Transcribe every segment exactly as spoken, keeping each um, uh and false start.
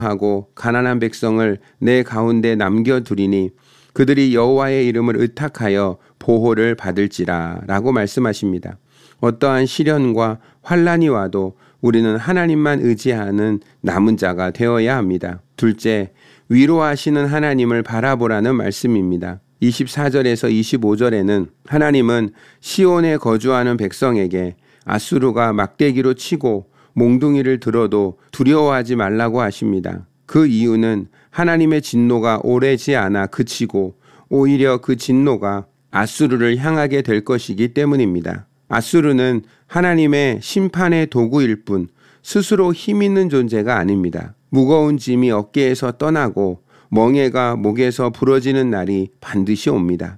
하고 가난한 백성을 내 가운데 남겨두리니 그들이 여호와의 이름을 의탁하여 보호를 받을지라 라고 말씀하십니다. 어떠한 시련과 환난이 와도 우리는 하나님만 의지하는 남은 자가 되어야 합니다. 둘째, 위로하시는 하나님을 바라보라는 말씀입니다. 이십사 절에서 이십오 절에는 하나님은 시온에 거주하는 백성에게 아수르가 막대기로 치고 몽둥이를 들어도 두려워하지 말라고 하십니다. 그 이유는 하나님의 진노가 오래지 않아 그치고 오히려 그 진노가 아수르를 향하게 될 것이기 때문입니다. 아수르는 하나님의 심판의 도구일 뿐 스스로 힘 있는 존재가 아닙니다. 무거운 짐이 어깨에서 떠나고 멍에가 목에서 부러지는 날이 반드시 옵니다.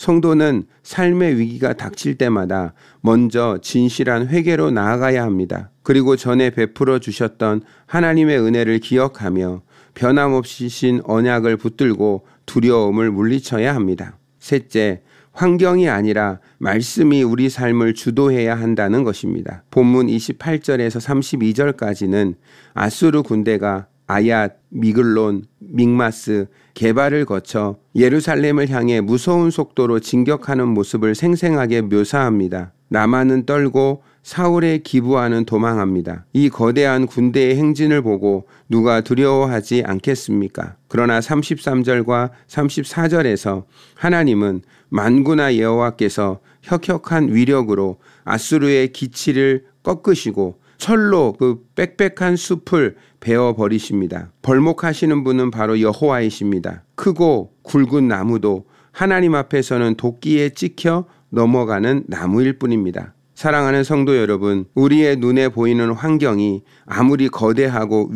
성도는 삶의 위기가 닥칠 때마다 먼저 진실한 회개로 나아가야 합니다. 그리고 전에 베풀어 주셨던 하나님의 은혜를 기억하며 변함없이 신 언약을 붙들고 두려움을 물리쳐야 합니다. 셋째, 환경이 아니라 말씀이 우리 삶을 주도해야 한다는 것입니다. 본문 이십팔 절에서 삼십이 절까지는 아수르 군대가 아얏, 미글론, 믹마스, 게발을 거쳐 예루살렘을 향해 무서운 속도로 진격하는 모습을 생생하게 묘사합니다. 나만은 떨고 사울의 기부하는 도망합니다. 이 거대한 군대의 행진을 보고 누가 두려워하지 않겠습니까? 그러나 삼십삼 절과 삼십사 절에서 하나님은 만군의 여호와께서 혁혁한 위력으로 아수르의 기치를 꺾으시고 철로 그 빽빽한 숲을 베어버리십니다. 벌목하시는 분은 바로 여호와이십니다. 크고 굵은 나무도 하나님 앞에서는 도끼에 찍혀 넘어가는 나무일 뿐입니다. 사랑하는 성도 여러분, 우리의 눈에 보이는 환경이 아무리 거대하고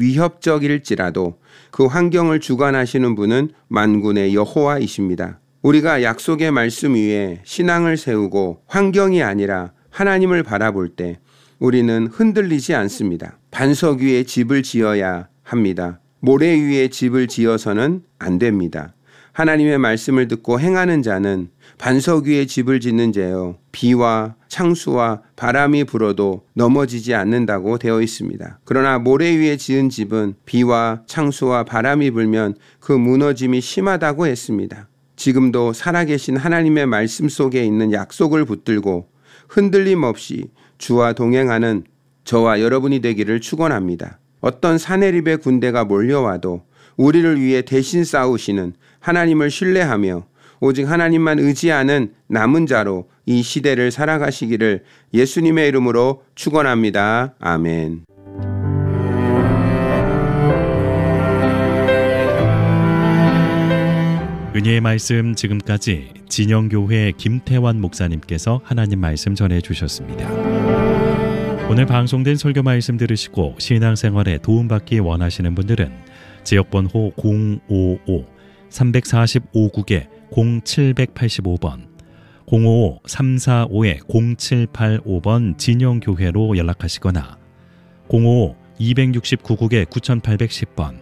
위협적일지라도 그 환경을 주관하시는 분은 만군의 여호와이십니다. 우리가 약속의 말씀 위에 신앙을 세우고 환경이 아니라 하나님을 바라볼 때 우리는 흔들리지 않습니다. 반석 위에 집을 지어야 합니다. 모래 위에 집을 지어서는 안 됩니다. 하나님의 말씀을 듣고 행하는 자는 반석 위에 집을 짓는 자요, 비와 창수와 바람이 불어도 넘어지지 않는다고 되어 있습니다. 그러나 모래 위에 지은 집은 비와 창수와 바람이 불면 그 무너짐이 심하다고 했습니다. 지금도 살아계신 하나님의 말씀 속에 있는 약속을 붙들고 흔들림 없이 주와 동행하는 저와 여러분이 되기를 축원합니다. 어떤 사내립의 군대가 몰려와도 우리를 위해 대신 싸우시는 하나님을 신뢰하며 오직 하나님만 의지하는 남은 자로 이 시대를 살아가시기를 예수님의 이름으로 축원합니다. 아멘. 은혜의 말씀, 지금까지 진영교회 김태환 목사님께서 하나님 말씀 전해주셨습니다. 오늘 방송된 설교 말씀 들으시고 신앙생활에 도움받기 원하시는 분들은 지역번호 공오오 삼사오 국에 공칠팔오 번, 공오오 삼사오 공칠팔오 번 진영교회로 연락하시거나 공오오 이육구 국에 구팔십 번,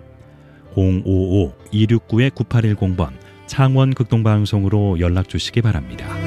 공오오 이육구 구팔일공 번 창원 극동방송으로 연락 주시기 바랍니다.